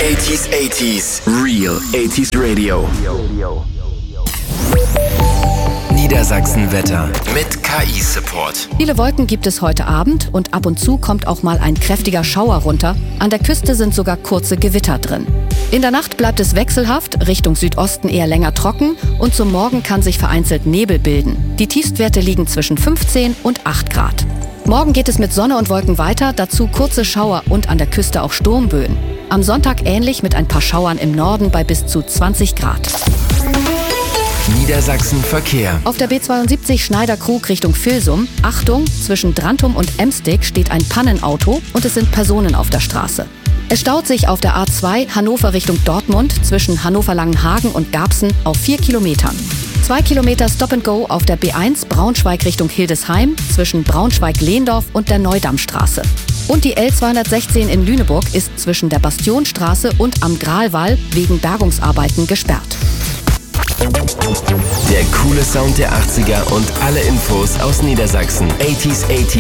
80s, Real 80s Radio. Niedersachsen-Wetter mit KI-Support. Viele Wolken gibt es heute Abend und ab und zu kommt auch mal ein kräftiger Schauer runter. An der Küste sind sogar kurze Gewitter drin. In der Nacht bleibt es wechselhaft, Richtung Südosten eher länger trocken und zum Morgen kann sich vereinzelt Nebel bilden. Die Tiefstwerte liegen zwischen 15 und 8 Grad. Morgen geht es mit Sonne und Wolken weiter, dazu kurze Schauer und an der Küste auch Sturmböen. Am Sonntag ähnlich mit ein paar Schauern im Norden bei bis zu 20 Grad. Niedersachsen Verkehr. Auf der B72 Schneiderkrug Richtung Vilsum. Achtung, zwischen Drantum und Emstig steht ein Pannenauto und es sind Personen auf der Straße. Es staut sich auf der A2 Hannover Richtung Dortmund zwischen Hannover-Langenhagen und Garbsen auf 4 Kilometern. 2 Kilometer Stop-and-Go auf der B1 Braunschweig Richtung Hildesheim zwischen Braunschweig-Lehndorf und der Neudammstraße. Und die L216 in Lüneburg ist zwischen der Bastionstraße und am Gralwall wegen Bergungsarbeiten gesperrt. Der coole Sound der 80er und alle Infos aus Niedersachsen. 80s